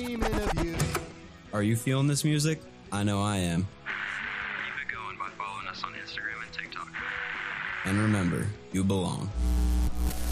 dreaming of you. Are you feeling this music? I know I am. Keep it going by following us on Instagram and TikTok. And remember, you belong.